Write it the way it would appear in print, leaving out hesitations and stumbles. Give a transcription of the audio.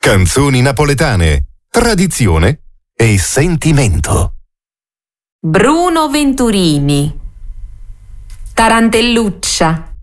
Canzoni napoletane, tradizione e sentimento. Bruno Venturini, Tarantelluccia.